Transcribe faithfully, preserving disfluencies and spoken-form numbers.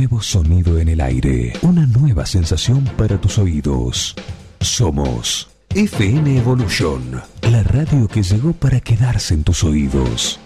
nuevo sonido en el aire, una nueva sensación para tus oídos. Somos F M Evolution, la radio que llegó para quedarse en tus oídos.